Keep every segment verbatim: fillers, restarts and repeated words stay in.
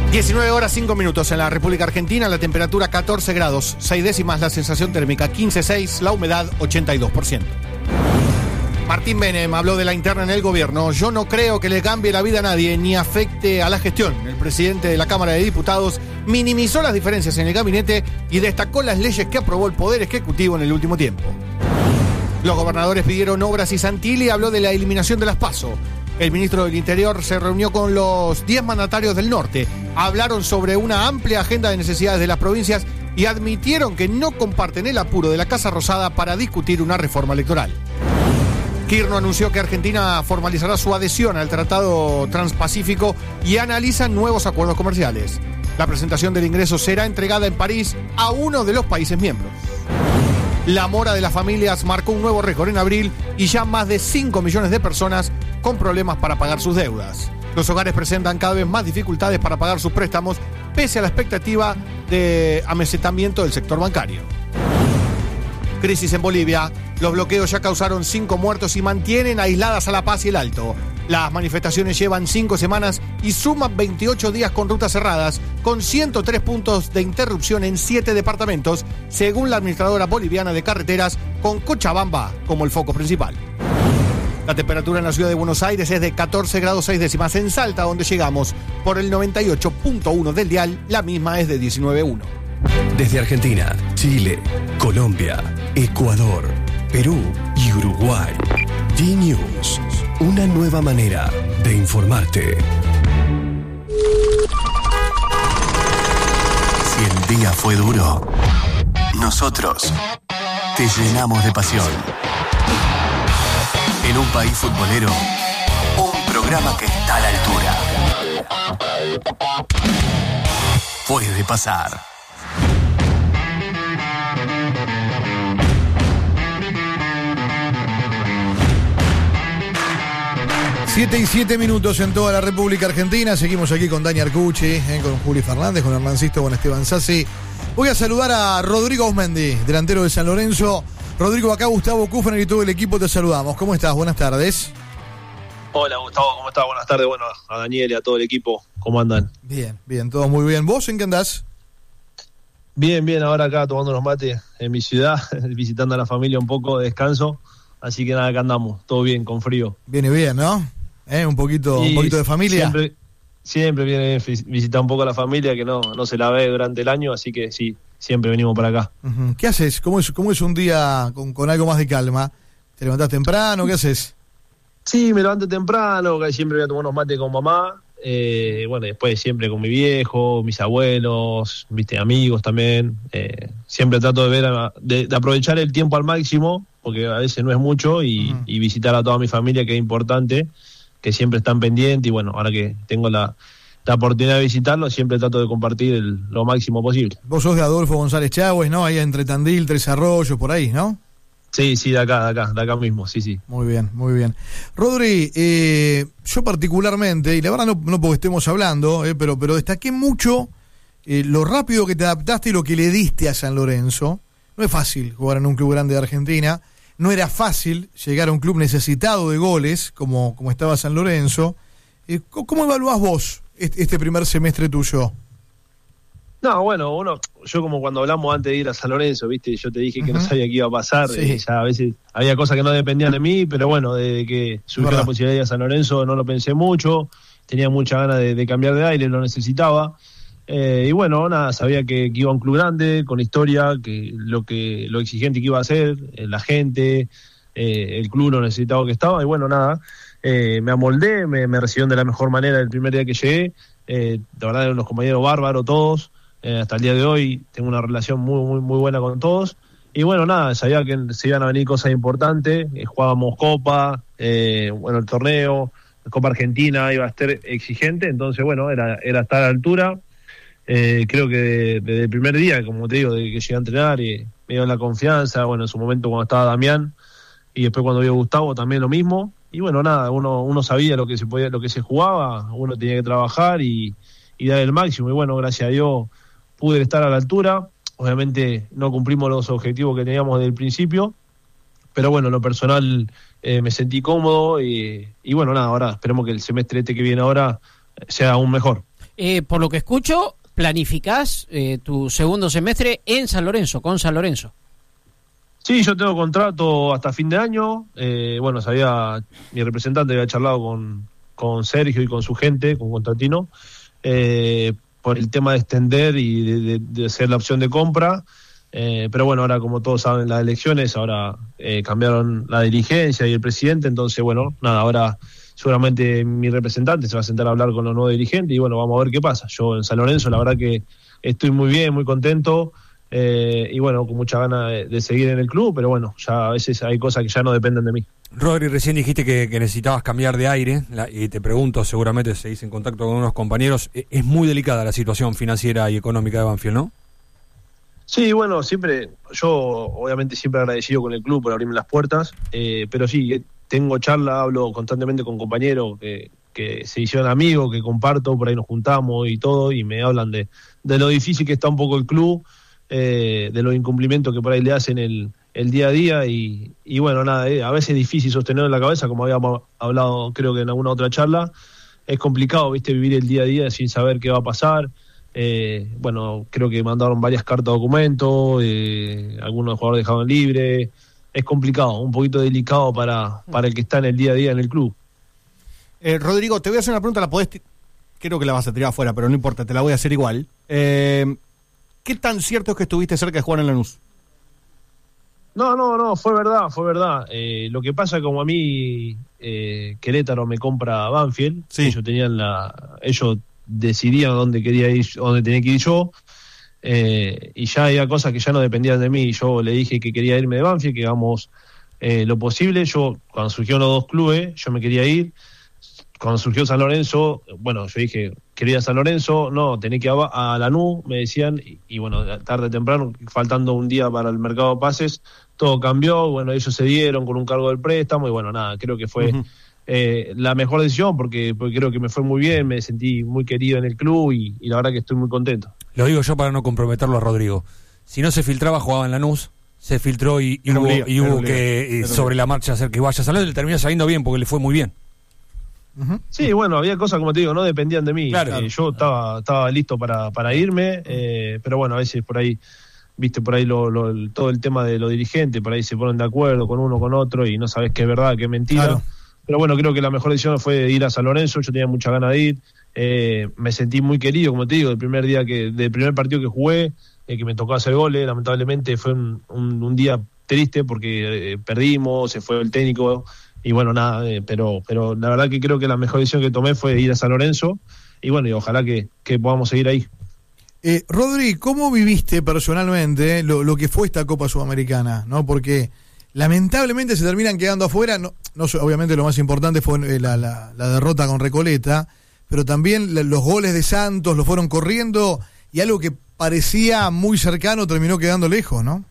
diecinueve horas cinco minutos en la República Argentina, la temperatura catorce grados, seis décimas, la sensación térmica quince coma seis, la humedad ochenta y dos por ciento. Martín Menem habló de la interna en el gobierno. Yo no creo que le cambie la vida a nadie ni afecte a la gestión. El presidente de la Cámara de Diputados minimizó las diferencias en el gabinete y destacó las leyes que aprobó el Poder Ejecutivo en el último tiempo. Los gobernadores pidieron obras y Santilli habló de la eliminación de las PASO. El ministro del Interior se reunió con los diez mandatarios del norte. Hablaron sobre una amplia agenda de necesidades de las provincias y admitieron que no comparten el apuro de la Casa Rosada para discutir una reforma electoral. Kirchner anunció que Argentina formalizará su adhesión al Tratado Transpacífico y analiza nuevos acuerdos comerciales. La presentación del ingreso será entregada en París a uno de los países miembros. La mora de las familias marcó un nuevo récord en abril y ya más de cinco millones de personas con problemas para pagar sus deudas. Los hogares presentan cada vez más dificultades para pagar sus préstamos, pese a la expectativa de amesetamiento del sector bancario. Crisis en Bolivia. Los bloqueos ya causaron cinco muertos y mantienen aisladas a La Paz y el Alto. Las manifestaciones llevan cinco semanas y suman veintiocho días con rutas cerradas, con ciento tres puntos de interrupción en siete departamentos, según la administradora boliviana de carreteras, con Cochabamba como el foco principal. La temperatura en la ciudad de Buenos Aires es de catorce grados seis décimas. En Salta, donde llegamos por el noventa y ocho punto uno del dial, la misma es de diecinueve punto uno. Desde Argentina, Chile, Colombia, Ecuador, Perú y Uruguay. D-News, una nueva manera de informarte. Si el día fue duro, nosotros te llenamos de pasión. En un país futbolero, un programa que está a la altura. Puede pasar. Siete y siete minutos en toda la República Argentina. Seguimos aquí con Dani Arcucci, eh, con Juli Fernández, con Hernán Sisto, con Esteban Sassi. Voy a saludar a Rodrigo Osmendi, delantero de San Lorenzo. Rodrigo, acá Gustavo Kufner y todo el equipo te saludamos. ¿Cómo estás? Buenas tardes. Hola Gustavo, ¿cómo estás? Buenas tardes. Bueno, a Daniel y a todo el equipo, ¿cómo andan? Bien, bien, todo muy bien. ¿Vos en qué andás? Bien, bien, ahora acá tomando unos mates en mi ciudad, visitando a la familia un poco de descanso. Así que nada, acá andamos, todo bien, con frío. Viene bien, ¿no? ¿Eh? Un poquito, un poquito de familia. Siempre, siempre viene visitar un poco a la familia que no, no se la ve durante el año, así que sí, siempre venimos para acá. Uh-huh. ¿Qué haces? ¿Cómo es, cómo es un día con, con algo más de calma? ¿Te levantás temprano? ¿Qué haces? Sí, me levanto temprano, que siempre voy a tomar unos mates con mamá. Eh, bueno, después siempre con mi viejo, mis abuelos, viste, amigos también. Eh, siempre trato de ver, a, de, de aprovechar el tiempo al máximo, porque a veces no es mucho, y, uh-huh. y visitar a toda mi familia, que es importante, que siempre están pendientes, y bueno, ahora que tengo la, la oportunidad de visitarlo, siempre trato de compartir el, lo máximo posible. Vos sos de Adolfo González Chávez, ¿no? Ahí entre Tandil, Tres Arroyos, por ahí, ¿no? Sí, sí, de acá, de acá, de acá mismo, sí, sí. Muy bien, muy bien. Rodri, eh, yo particularmente, y la verdad no, no porque estemos hablando, eh, pero, pero destaqué mucho eh, lo rápido que te adaptaste y lo que le diste a San Lorenzo. No es fácil jugar en un club grande de Argentina. No era fácil llegar a un club necesitado de goles, como, como estaba San Lorenzo. Eh, ¿Cómo evaluás vos este primer semestre tuyo? No, bueno, uno, yo como cuando hablamos antes de ir a San Lorenzo, viste, yo te dije que uh-huh. no sabía qué iba a pasar, sí. eh, ya a veces había cosas que no dependían de mí, pero bueno, desde que surgió la posibilidad de ir a San Lorenzo no lo pensé mucho, tenía mucha ganas de, de cambiar de aire, lo necesitaba. Eh, y bueno, nada, sabía que, que iba a un club grande, con historia, que lo que lo exigente que iba a ser, eh, la gente, eh, el club lo necesitaba que estaba, y bueno, nada, eh, me amoldé, me, me recibieron de la mejor manera el primer día que llegué, eh, de verdad eran unos compañeros bárbaros todos, eh, hasta el día de hoy tengo una relación muy, muy, muy buena con todos, y bueno, nada, sabía que se iban a venir cosas importantes, eh, jugábamos Copa, eh, bueno, el torneo, Copa Argentina iba a ser exigente, entonces bueno, era, era estar a la altura. Eh, creo que desde el primer día, como te digo, desde que llegué a entrenar, y me dio la confianza, bueno, en su momento cuando estaba Damián, y después cuando vio Gustavo también lo mismo, y bueno, nada, uno uno sabía lo que se podía, lo que se jugaba, uno tenía que trabajar y, y dar el máximo, y bueno, gracias a Dios pude estar a la altura. Obviamente no cumplimos los objetivos que teníamos desde el principio, pero bueno, en lo personal eh, me sentí cómodo, y, y bueno, nada, ahora esperemos que el semestre este que viene ahora sea aún mejor. Eh, por lo que escucho, planificás eh, tu segundo semestre en San Lorenzo, con San Lorenzo. Sí, yo tengo contrato hasta fin de año. Eh, bueno, sabía, mi representante había charlado con, con Sergio y con su gente, con Constantino, eh, por el tema de extender y de, de, de hacer la opción de compra. Eh, pero bueno, ahora como todos saben las elecciones, ahora eh, cambiaron la dirigencia y el presidente, entonces bueno, nada, ahora seguramente mi representante se va a sentar a hablar con los nuevos dirigentes y bueno, vamos a ver qué pasa. Yo en San Lorenzo la verdad que estoy muy bien, muy contento eh, y bueno, con mucha ganas de, de seguir en el club, pero bueno, ya a veces hay cosas que ya no dependen de mí. Rodri, recién dijiste que, que necesitabas cambiar de aire la, y te pregunto, seguramente seguís en contacto con unos compañeros, es muy delicada la situación financiera y económica de Banfield, ¿no? Sí, bueno, siempre, yo obviamente siempre agradecido con el club por abrirme las puertas, eh, pero sí, tengo charla, hablo constantemente con compañeros que, que se hicieron amigos, que comparto, por ahí nos juntamos y todo, y me hablan de, de lo difícil que está un poco el club, eh, de los incumplimientos que por ahí le hacen el, el día a día, y, y bueno, nada, eh, a veces es difícil sostenerlo en la cabeza, como habíamos hablado creo que en alguna otra charla, es complicado, viste, vivir el día a día sin saber qué va a pasar. Eh, bueno, creo que mandaron varias cartas de documento, eh, algunos jugadores dejaron libre, es complicado, un poquito delicado para, para el que está en el día a día en el club. Eh, Rodrigo, te voy a hacer una pregunta, la podés, t- creo que la vas a tirar afuera, pero no importa, te la voy a hacer igual. Eh, ¿Qué tan cierto es que estuviste cerca de jugar en Lanús? No, no, no, fue verdad, fue verdad. Eh, lo que pasa, como a mí eh, Querétaro me compra Banfield, sí. ellos tenían la, ellos decidían dónde quería ir, dónde tenía que ir yo, eh, y ya había cosas que ya no dependían de mí. Yo le dije que quería irme de Banfield, que hagamos eh, lo posible. Yo, cuando surgieron los dos clubes, yo me quería ir. Cuando surgió San Lorenzo, bueno, yo dije, quería ir a San Lorenzo, no, tenés que ir a, a Lanús, me decían, y, y bueno, tarde o temprano, faltando un día para el mercado de pases, todo cambió, bueno, ellos se dieron con un cargo del préstamo, y bueno, nada, creo que fue uh-huh. eh, la mejor decisión, porque, porque creo que me fue muy bien, me sentí muy querido en el club, y, y la verdad que estoy muy contento. Lo digo yo para no comprometerlo a Rodrigo. Si no se filtraba, jugaba en Lanús, se filtró y, y hubo, lío, y hubo que, eh, sobre la marcha, hacer que vaya a San Lorenzo, le terminó saliendo bien, porque le fue muy bien. Uh-huh. Sí, bueno, había cosas, como te digo, no dependían de mí. Claro, eh, claro. Yo estaba estaba listo para, para irme, eh, pero bueno, a veces por ahí, viste, por ahí lo, lo, el, todo el tema de los dirigentes, por ahí se ponen de acuerdo con uno, con otro, y no sabes qué es verdad, qué es mentira. Claro. Pero bueno, creo que la mejor decisión fue ir a San Lorenzo, yo tenía mucha ganas de ir, eh, me sentí muy querido, como te digo, el primer día que, del primer partido que jugué, eh, que me tocó hacer goles, lamentablemente fue un, un, un día triste porque eh, perdimos, se fue el técnico. Y bueno, nada, eh, pero pero la verdad que creo que la mejor decisión que tomé fue ir a San Lorenzo y bueno, y ojalá que, que podamos seguir ahí. Eh, Rodri, ¿cómo viviste personalmente lo, lo que fue esta Copa Sudamericana? ¿No? Porque lamentablemente se terminan quedando afuera, no, no obviamente lo más importante fue la, la, la derrota con Recoleta, pero también la, los goles de Santos lo fueron corriendo y algo que parecía muy cercano terminó quedando lejos, ¿no?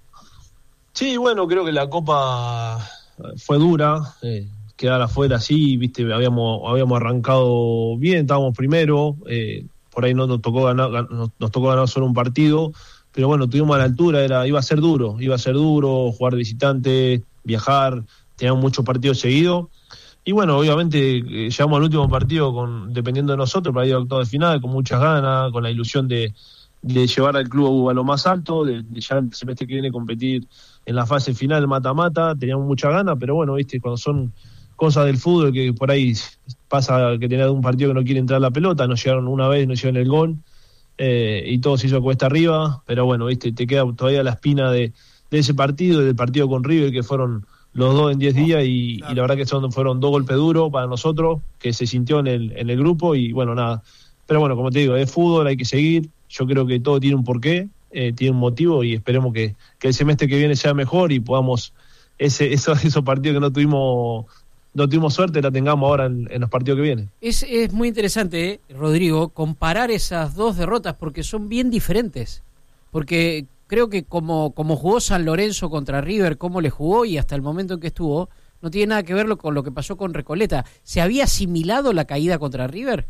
Sí, bueno, creo que la Copa fue dura, eh, quedar afuera así, viste, habíamos habíamos arrancado bien, estábamos primero, eh, por ahí no nos tocó ganar, nos, nos tocó ganar solo un partido, pero bueno, tuvimos a la altura, era iba a ser duro, iba a ser duro, jugar de visitante, viajar, teníamos muchos partidos seguidos, y bueno, obviamente eh, llegamos al último partido con dependiendo de nosotros para ir a octavos de final, con muchas ganas, con la ilusión de, de llevar al club a lo más alto, de, de ya el semestre que viene competir en la fase final mata-mata, teníamos mucha gana, pero bueno, viste, cuando son cosas del fútbol que por ahí pasa que tenés un partido que no quiere entrar la pelota, nos llegaron una vez, nos llegaron el gol, eh, y todo se hizo cuesta arriba, pero bueno, viste, te queda todavía la espina de, de ese partido, del partido con River, que fueron los dos en diez días, y, claro. y la verdad que son, fueron dos golpes duros para nosotros, que se sintió en el, en el grupo, y bueno, nada. Pero bueno, como te digo, es fútbol, hay que seguir, yo creo que todo tiene un porqué, Eh, tiene un motivo y esperemos que, que el semestre que viene sea mejor y podamos ese esos esos partidos que no tuvimos no tuvimos suerte la tengamos ahora en, en los partidos que vienen. Es, es muy interesante, eh, Rodrigo, comparar esas dos derrotas porque son bien diferentes, porque creo que como, como jugó San Lorenzo contra River, cómo le jugó y hasta el momento en que estuvo, no tiene nada que ver con lo que pasó con Recoleta. ¿Se había asimilado la caída contra River?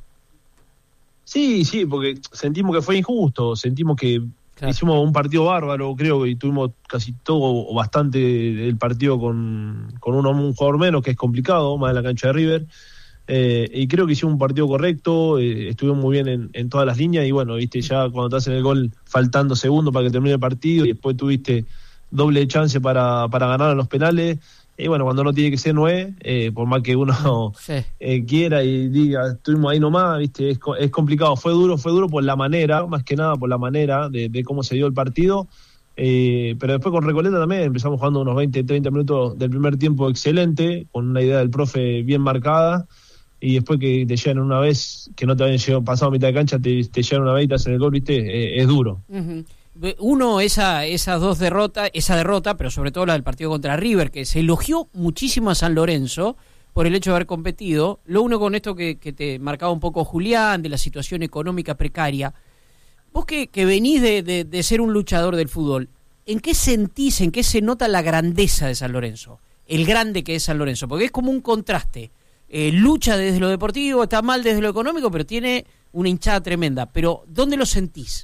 Sí, sí, porque sentimos que fue injusto, sentimos que claro. Hicimos un partido bárbaro, creo que tuvimos casi todo o bastante del partido con, con uno, un jugador menos, que es complicado, más en la cancha de River. Eh, y creo que hicimos un partido correcto, eh, estuvimos muy bien en, en todas las líneas y bueno, viste, ya cuando te hacen el gol faltando segundos para que termine el partido y después tuviste doble chance para, para ganar a los penales, y bueno, cuando no tiene que ser no es, eh, por más que uno sí. eh, quiera y diga, estuvimos ahí nomás, viste, es, es complicado, fue duro, fue duro por la manera, más que nada por la manera de, de cómo se dio el partido. Eh, pero después con Recoleta también empezamos jugando unos veinte, treinta minutos del primer tiempo excelente, con una idea del profe bien marcada, y después que te llegan una vez, que no te habían llegado, pasado a mitad de cancha, te, te llegan una vez y te hacen el gol, viste, eh, es duro. Uh-huh. Uno, esa, esas dos derrotas, esa derrota, pero sobre todo la del partido contra River, que se elogió muchísimo a San Lorenzo por el hecho de haber competido. Lo uno con esto que, que te marcaba un poco Julián, de la situación económica precaria. Vos que, que venís de, de, de ser un luchador del fútbol, ¿en qué sentís, en qué se nota la grandeza de San Lorenzo? El grande que es San Lorenzo, porque es como un contraste. Eh, lucha desde lo deportivo, está mal desde lo económico, pero tiene una hinchada tremenda. Pero, ¿dónde lo sentís?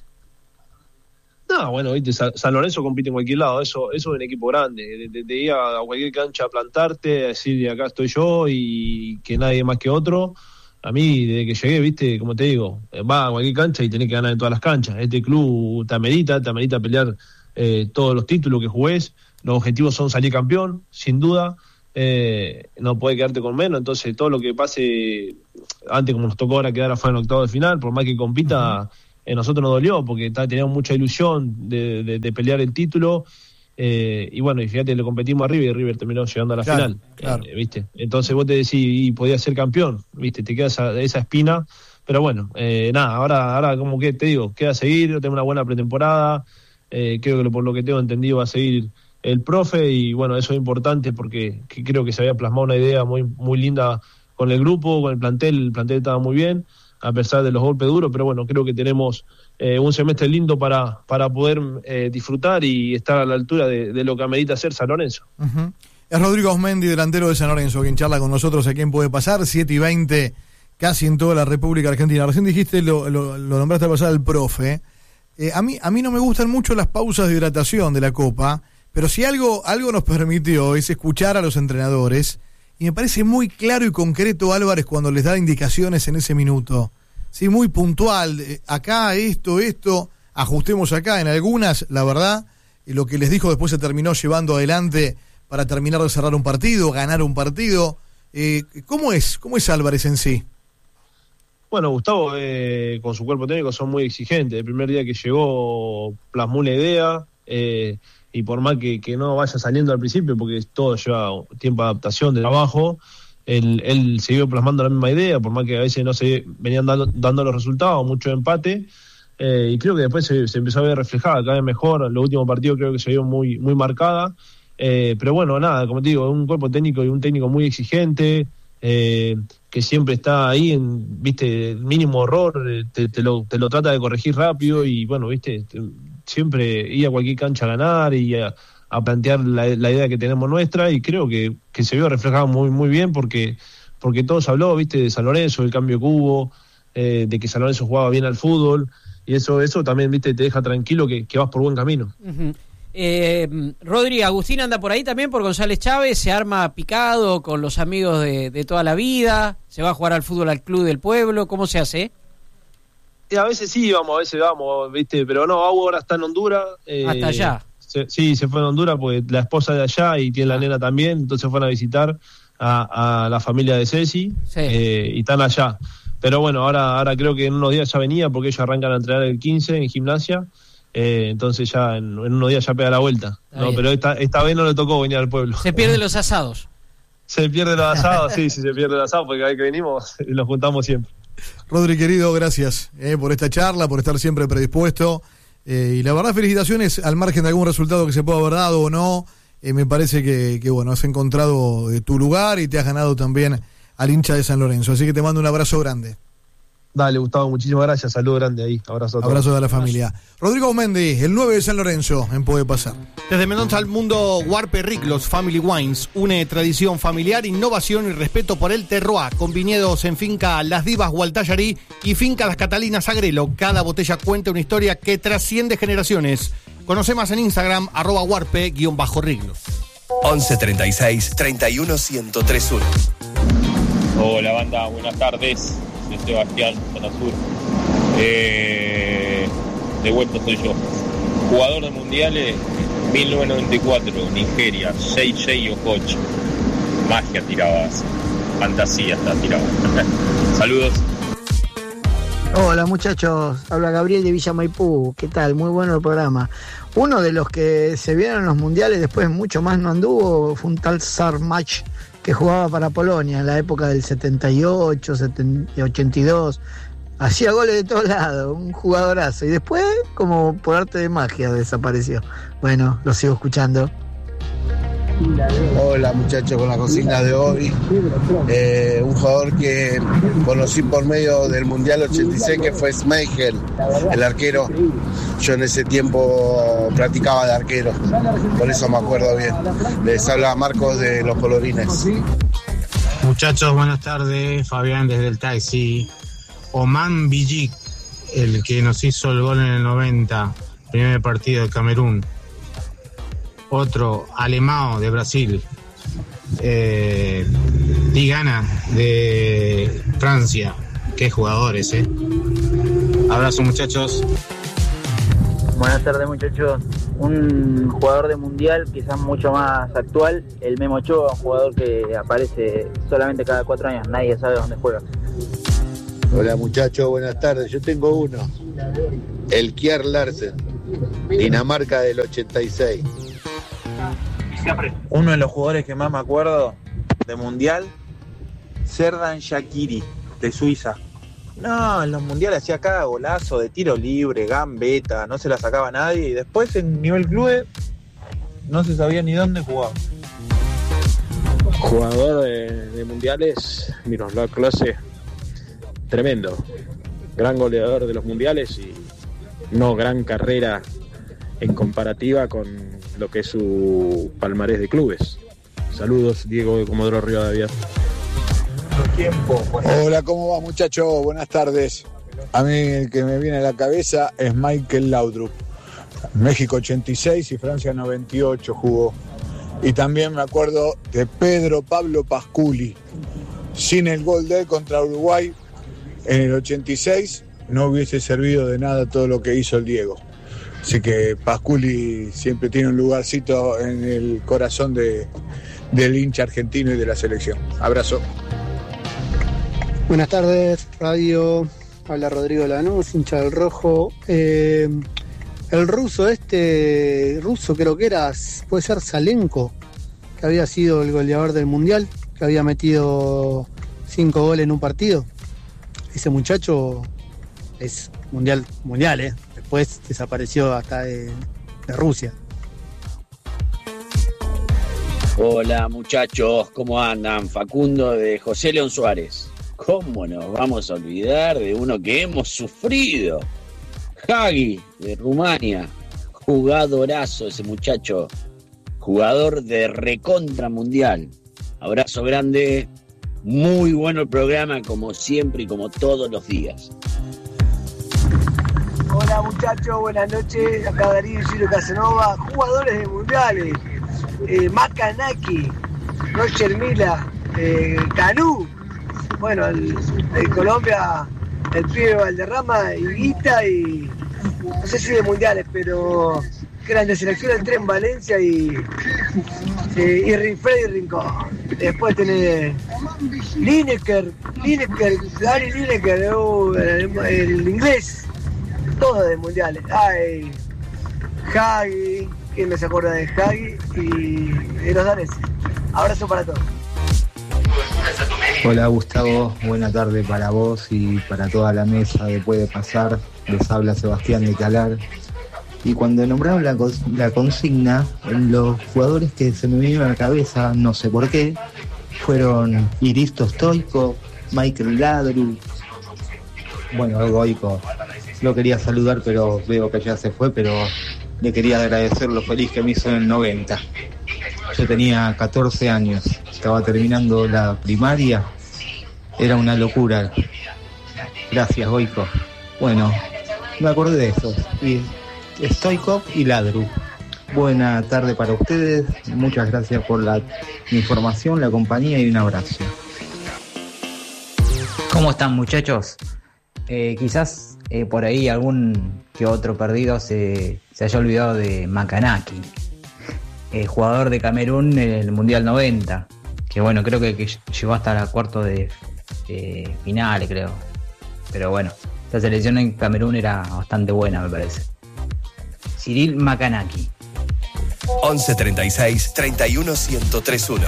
No, bueno, viste, San Lorenzo compite en cualquier lado, eso, eso es un equipo grande, de, de, de ir a cualquier cancha a plantarte, a decir, acá estoy yo y que nadie más que otro. A mí, desde que llegué, viste, como te digo, va a cualquier cancha y tenés que ganar en todas las canchas. Este club te amerita, te amerita pelear eh, todos los títulos que jugués. Los objetivos son salir campeón, sin duda. Eh, no puede quedarte con menos, entonces todo lo que pase, antes como nos tocó ahora quedar afuera en octavo de final, por más que compita, uh-huh. eh, nosotros nos dolió, porque tá, teníamos mucha ilusión de, de, de pelear el título. Eh, y bueno, y fíjate, le competimos a River y River terminó llegando a la claro, final, claro. Eh, ¿viste? Entonces vos te decís, y podías ser campeón, ¿viste? Te queda esa, esa espina, pero bueno, eh, nada, ahora, ahora como que te digo, queda seguir, tengo una buena pretemporada, eh, creo que por lo que tengo entendido va a seguir el profe, y bueno, eso es importante porque que creo que se había plasmado una idea muy, muy linda con el grupo, con el plantel, el plantel estaba muy bien, a pesar de los golpes duros, pero bueno, creo que tenemos eh, un semestre lindo para, para poder eh, disfrutar y estar a la altura de, de lo que amerita ser San Lorenzo. Uh-huh. Es Rodrigo Osmendi, delantero de San Lorenzo, quien charla con nosotros aquí en Puede Pasar, siete y veinte, casi en toda la República Argentina. Recién dijiste, lo, lo, lo nombraste al pasar al profe. Eh, a, mí, a mí no me gustan mucho las pausas de hidratación de la Copa, pero si algo, algo nos permitió es escuchar a los entrenadores, y me parece muy claro y concreto Álvarez cuando les da indicaciones en ese minuto. Sí, muy puntual, acá esto, esto, ajustemos acá. En algunas, la verdad, lo que les dijo después se terminó llevando adelante para terminar de cerrar un partido, ganar un partido. Eh, ¿Cómo es? ¿Cómo es Álvarez en sí? Bueno, Gustavo, eh, con su cuerpo técnico son muy exigentes. El primer día que llegó plasmó una idea, eh, y por más que, que no vaya saliendo al principio, porque todo lleva tiempo de adaptación, de trabajo, él, él siguió plasmando la misma idea, por más que a veces no se venían dando, dando los resultados, mucho empate, eh, y creo que después se, se empezó a ver reflejada cada vez mejor. Los últimos partidos creo que se vio muy, muy marcada, eh, pero bueno, nada, como te digo, un cuerpo técnico y un técnico muy exigente, eh, que siempre está ahí en, viste, el mínimo error, te, te, lo, te lo trata de corregir rápido, y bueno, viste, te, siempre ir a cualquier cancha a ganar y a, a plantear la, la idea que tenemos nuestra, y creo que, que se vio reflejado muy muy bien porque porque todo se habló, viste, de San Lorenzo, del cambio que hubo, eh, de que San Lorenzo jugaba bien al fútbol, y eso eso también, viste, te deja tranquilo que, que vas por buen camino. Uh-huh. eh, Rodri, Agustín anda por ahí también, por González Chávez, se arma picado con los amigos de, de toda la vida, se va a jugar al fútbol al club del pueblo, ¿cómo se hace? A veces sí vamos, a veces vamos, viste, pero no, ahora está en Honduras. Eh, Hasta allá. Se, sí, se fue a Honduras porque la esposa de allá y tiene la nena también, entonces fueron a visitar a, a la familia de Ceci, sí. eh, y están allá. Pero bueno, ahora ahora creo que en unos días ya venía, porque ellos arrancan a entrenar el quince en gimnasia, eh, entonces ya en, en unos días ya pega la vuelta. No, pero esta, esta vez no le tocó venir al pueblo. Se pierden los asados. Se pierden los asados, sí, sí, se pierde los asados, porque cada vez que venimos los juntamos siempre. Rodri, querido, gracias eh, por esta charla, por estar siempre predispuesto, eh, y la verdad, felicitaciones, al margen de algún resultado que se pueda haber dado o no. Eh, me parece que, que bueno, has encontrado eh, tu lugar y te has ganado también al hincha de San Lorenzo, así que te mando un abrazo grande. Dale, Gustavo, muchísimas gracias, saludo grande ahí, abrazo a todos. Abrazo de la familia. Abrazo. Rodrigo Osmendi, el nueve de San Lorenzo, en Puede Pasar. Desde Mendoza al mundo, Warpe Riglos Family Wines une tradición familiar, innovación y respeto por el terroir, con viñedos en finca Las Divas Gualtallarí y finca Las Catalinas Agrelo. Cada botella cuenta una historia que trasciende generaciones. Conoce más en Instagram, arroba warpe-riglos. once treinta y seis, treinta y uno, ciento tres uno. Hola banda, buenas tardes. Soy Sebastián, zona sur. Eh, de vuelta soy yo. Jugador de mundiales mil novecientos noventa y cuatro, Nigeria, J J Okocha. Magia tirabas, fantasía está tirada. Saludos. Hola muchachos, habla Gabriel de Villa Maipú. ¿Qué tal? Muy bueno el programa. Uno de los que se vieron en los mundiales, después mucho más no anduvo, fue un tal Sarmach que jugaba para Polonia en la época del setenta y ocho, ochenta y dos. Hacía goles de todos lados, un jugadorazo. Y después, como por arte de magia, desapareció. Bueno, lo sigo escuchando. Hola muchachos, con la consigna de hoy. Eh, un jugador que conocí por medio del Mundial ochenta y seis, que fue Schmeichel, el arquero. Yo en ese tiempo practicaba de arquero, por eso me acuerdo bien. Les habla Marcos de Los Colorines. Muchachos, buenas tardes. Fabián desde el taxi. Oman Bijik, el que nos hizo el gol en el noventa, primer partido de Camerún. Otro, Alemão de Brasil. Eh, Tigana de Francia. Qué jugadores, eh. Abrazo muchachos. Buenas tardes muchachos. Un jugador de mundial quizás mucho más actual, el Memo Ochoa, un jugador que aparece solamente cada cuatro años, nadie sabe dónde juega. Hola muchachos, buenas tardes. Yo tengo uno, el Kjær Larsen, Dinamarca del ochenta y seis. Uno de los jugadores que más me acuerdo de mundial, Xherdan Shaqiri, de Suiza. No, en los mundiales hacía cada golazo de tiro libre, gambeta, no se la sacaba nadie, y después en nivel club no se sabía ni dónde jugaba. Jugador de, de mundiales, Miroslav Klose, tremendo, gran goleador de los mundiales y no gran carrera en comparativa con lo que es su palmarés de clubes. Saludos, Diego de Comodoro Rivadavia. Hola, ¿cómo va muchachos? Buenas tardes. A mí el que me viene a la cabeza es Michael Laudrup. México ochenta y seis y Francia noventa y ocho jugó. Y también me acuerdo de Pedro Pablo Pasculi. Sin el gol de él contra Uruguay en el ochenta y seis no hubiese servido de nada todo lo que hizo el Diego. Así que Pasculi siempre tiene un lugarcito en el corazón de, del hincha argentino y de la selección. Abrazo. Buenas tardes, radio. Habla Rodrigo Lanús, hincha del Rojo. Eh, el ruso este, ruso creo que era, puede ser Salenko, que había sido el goleador del Mundial, que había metido cinco goles en un partido. Ese muchacho es mundial, mundial, ¿eh? Después desapareció hasta de, de Rusia. Hola muchachos, ¿cómo andan? Facundo de José León Suárez. ¿Cómo nos vamos a olvidar de uno que hemos sufrido? Hagi, de Rumania. Jugadorazo ese muchacho. Jugador de recontra mundial. Abrazo grande. Muy bueno el programa, como siempre y como todos los días. Hola muchachos, buenas noches. Acá Darío y Giro Casanova. Jugadores de mundiales. Eh, Macanaki, Roger Mila, eh, Canú. Bueno, el, de Colombia, el pibe Valderrama, Higuita y no sé si de mundiales, pero que eran de selección el Tren Valencia y, eh, y Freddy Rincón. Después tenés Lineker, Lineker, Gary Lineker, uh, el, el inglés, todo de mundiales. Ay, Hagi, ¿quién me se acuerda de Hagi? Y de los daneses. Abrazo para todos. Hola Gustavo, buena tarde para vos y para toda la mesa de Puede Pasar. Les habla Sebastián de Calar. Y cuando nombraron la, la consigna, los jugadores que se me vinieron a la cabeza, no sé por qué, fueron Hristo Stoichkov, Michael Laudrup. Bueno, Goico lo quería saludar, pero veo que ya se fue, pero le quería agradecer lo feliz que me hizo en el noventa. Yo tenía catorce años, estaba terminando la primaria, era una locura. Gracias, Goico. Bueno, me acordé de eso. Y Stoichkov y Laudrup. Buena tarde para ustedes, muchas gracias por la información, la compañía y un abrazo. ¿Cómo están, muchachos? Eh, quizás eh, por ahí algún que otro perdido se, se haya olvidado de Macanaki, eh, jugador de Camerún en el Mundial noventa, que bueno, creo que, que llegó hasta la cuarto de eh, finales, creo. Pero bueno, esta selección en Camerún era bastante buena, me parece. Cyril Macanaki. once treinta y seis, treinta y uno, ciento tres uno.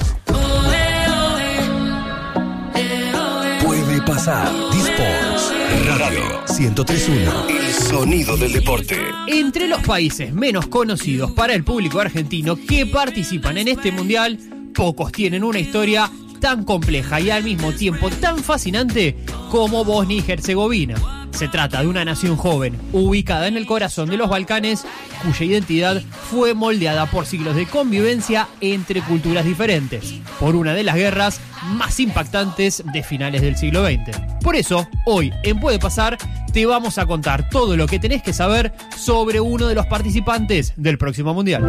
Puede pasar. Disports Radio ciento tres uno. El sonido del deporte. Entre los países menos conocidos para el público argentino que participan en este mundial, pocos tienen una historia tan compleja y al mismo tiempo tan fascinante como Bosnia y Herzegovina. Se trata de una nación joven, ubicada en el corazón de los Balcanes, cuya identidad fue moldeada por siglos de convivencia entre culturas diferentes, por una de las guerras más impactantes de finales del siglo veinte. Por eso, hoy en Puede Pasar, te vamos a contar todo lo que tenés que saber sobre uno de los participantes del próximo Mundial.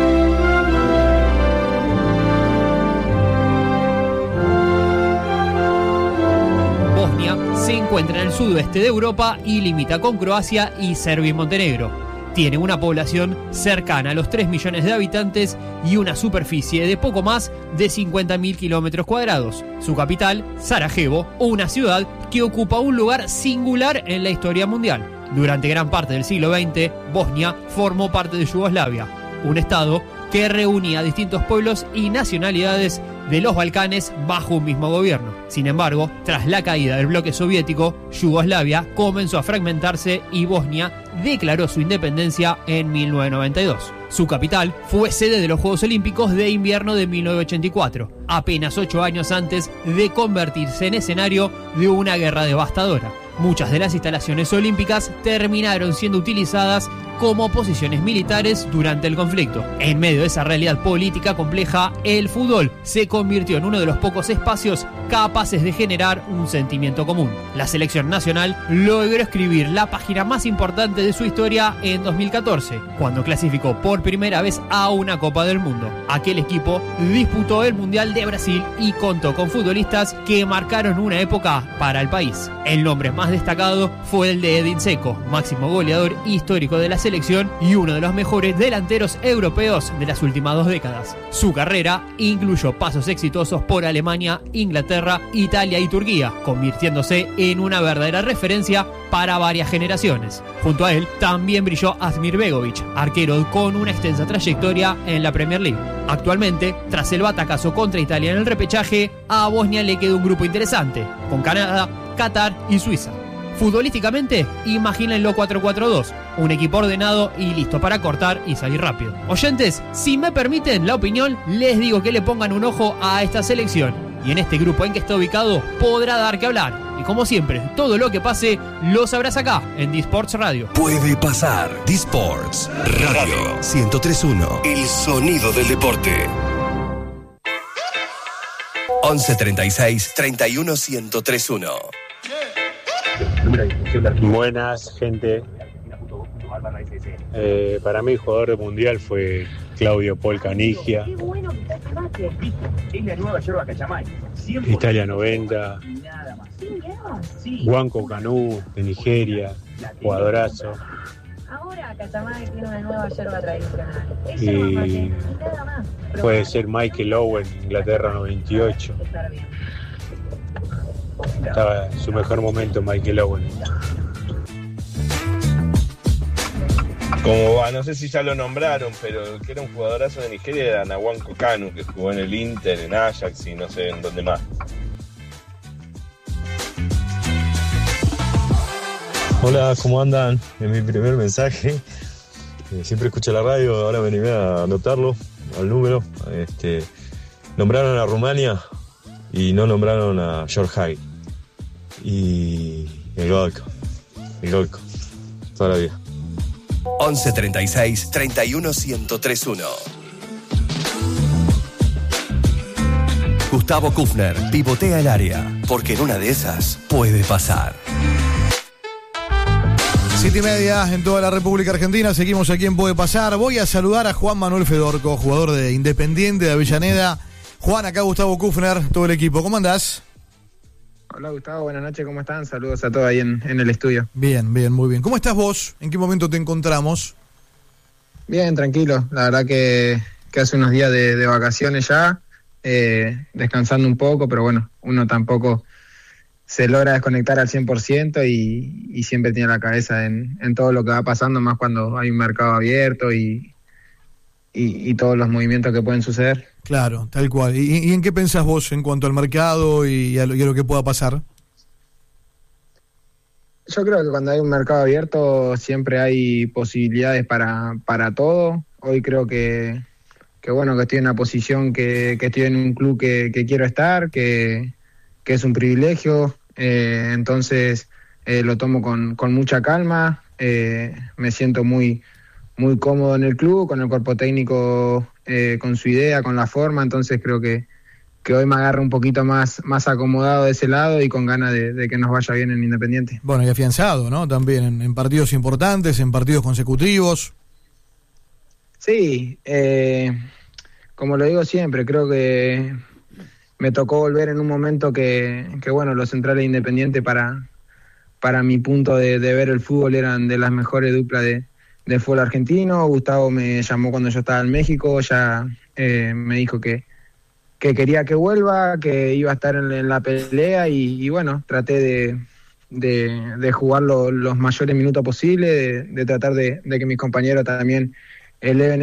Bosnia se encuentra en el sudoeste de Europa y limita con Croacia y Serbia y Montenegro. Tiene una población cercana a los tres millones de habitantes y una superficie de poco más de cincuenta mil kilómetros cuadrados. Su capital, Sarajevo, una ciudad que ocupa un lugar singular en la historia mundial. Durante gran parte del siglo veinte, Bosnia formó parte de Yugoslavia, un estado que reunía a distintos pueblos y nacionalidades de los Balcanes bajo un mismo gobierno. Sin embargo, tras la caída del bloque soviético, Yugoslavia comenzó a fragmentarse y Bosnia declaró su independencia en mil novecientos noventa y dos. Su capital fue sede de los Juegos Olímpicos de Invierno de mil novecientos ochenta y cuatro, apenas ocho años antes de convertirse en escenario de una guerra devastadora. Muchas de las instalaciones olímpicas terminaron siendo utilizadas como posiciones militares durante el conflicto. En medio de esa realidad política compleja, el fútbol se convirtió en uno de los pocos espacios capaces de generar un sentimiento común. La selección nacional logró escribir la página más importante de su historia en dos mil catorce, cuando clasificó por primera vez a una Copa del Mundo. Aquel equipo disputó el Mundial de Brasil y contó con futbolistas que marcaron una época para el país. El nombre más destacado fue el de Edin Dzeko, máximo goleador histórico de la selección y uno de los mejores delanteros europeos de las últimas dos décadas. Su carrera incluyó pasos exitosos por Alemania, Inglaterra, Italia y Turquía, convirtiéndose en una verdadera referencia para varias generaciones. Junto a él también brilló Asmir Begovic, arquero con una extensa trayectoria en la Premier League. Actualmente, tras el batacazo contra Italia en el repechaje, a Bosnia le queda un grupo interesante, con Canadá, Qatar y Suiza. Futbolísticamente, imagínenlo cuatro cuatro dos, un equipo ordenado y listo para cortar y salir rápido. Oyentes, si me permiten la opinión, les digo que le pongan un ojo a esta selección. Y en este grupo en que está ubicado podrá dar que hablar. Y como siempre, todo lo que pase lo sabrás acá en Disports Radio. Puede pasar. Disports Radio ciento tres uno. El sonido del deporte. once treinta y seis, treinta y uno, ciento tres uno. Buenas, gente. Eh, para mí, el jugador del mundial fue Claudio Paul Canigia. Italia noventa. Juanco Canú, de Nigeria. Jugadorazo. Ahora Cachamay tiene una nueva yerba tradicional. Y puede ser Michael Owen, Inglaterra noventa y ocho. Estaba en su mejor momento Michael Owen. Como va, no sé si ya lo nombraron, pero el que era un jugadorazo de Nigeria era Nwankwo Kanu, que jugó en el Inter, en Ajax y no sé en dónde más. Hola, ¿cómo andan? Es mi primer mensaje. Eh, siempre escucho la radio, ahora me animé a anotarlo, al número. Este, nombraron a Rumania y no nombraron a George Hagi. Y el Golco, el Golco, toda la vida. once treinta y seis, treinta y uno, ciento tres uno. Gustavo Kufner pivotea el área, porque en una de esas puede pasar. Siete y media en toda la República Argentina, seguimos aquí en Puede Pasar. Voy a saludar a Juan Manuel Fedorco, jugador de Independiente de Avellaneda. Juan, acá Gustavo Kufner, todo el equipo. ¿Cómo andás? Hola Gustavo, buenas noches, ¿cómo están? Saludos a todos ahí en, en el estudio. Bien, bien, muy bien. ¿Cómo estás vos? ¿En qué momento te encontramos? Bien, tranquilo. La verdad que, que hace unos días de, de vacaciones ya, eh, descansando un poco, pero bueno, uno tampoco se logra desconectar al cien por ciento y, y siempre tiene la cabeza en, en todo lo que va pasando, más cuando hay un mercado abierto y, y, y todos los movimientos que pueden suceder. Claro, tal cual. ¿Y, y en qué pensás vos en cuanto al mercado y a lo, y a lo que pueda pasar? Yo creo que cuando hay un mercado abierto siempre hay posibilidades para, para todo. Hoy creo que, que bueno, que estoy en una posición que, que estoy en un club que, que quiero estar, que, que es un privilegio, eh, entonces eh, lo tomo con, con mucha calma, eh, me siento muy, muy cómodo en el club, con el cuerpo técnico, eh, con su idea, con la forma, entonces creo que que hoy me agarro un poquito más, más acomodado de ese lado y con ganas de, de que nos vaya bien en Independiente. Bueno, y afianzado, ¿no? También en, en partidos importantes, en partidos consecutivos. Sí, eh, como lo digo siempre, creo que me tocó volver en un momento que, que bueno, los centrales de Independiente para, para mi punto de, de ver el fútbol eran de las mejores duplas de, de fútbol argentino. Gustavo me llamó cuando yo estaba en México, ya eh, me dijo que que quería que vuelva, que iba a estar en, en la pelea y, y bueno, traté de, de, de jugar lo, los mayores minutos posibles, de, de tratar de, de que mis compañeros también eleven